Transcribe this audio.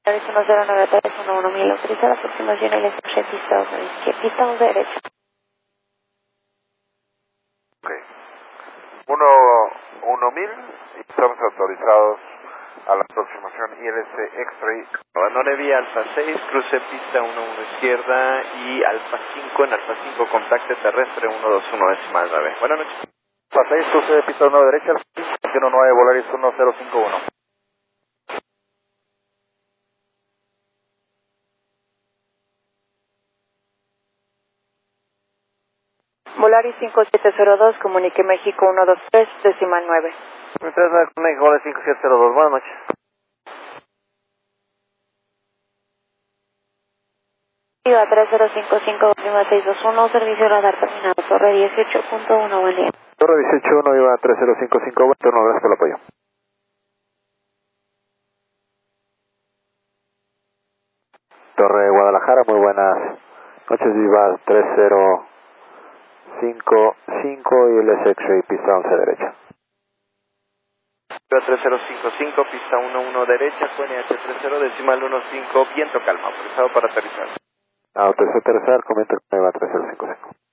Avis 109311 autoriza la aproximación al eje pista 2 izquierda, pista 2 derecha. Ok. 1000 y estamos autorizados a la aproximación ILS X-Ray. Abandone vía Alfa 6, cruce pista 11 izquierda y Alfa 5, en Alfa 5 contacte terrestre 121.9. Buenas noches. Alfa 6, cruce de pista 1 derecha, 19 Volaris 1051. Volaris 5702, comunique México 123, decimal 9. Entonces, México Volaris 5702, buenas noches. Viva 3055, prima 621, servicio radar terminado, torre 18.1, buen día. Torre 18.1, Viva 3055, buen turno, gracias por el apoyo. Torre Guadalajara, muy buenas noches, Viva 3055 y el X-Ray, pista 11 derecha. Viva 3055, pista 11 derecha, QNH 30, decimal 15, viento calma, autorizado para aterrizar. Autorizado a aterrizar, comenta que Viva 3055.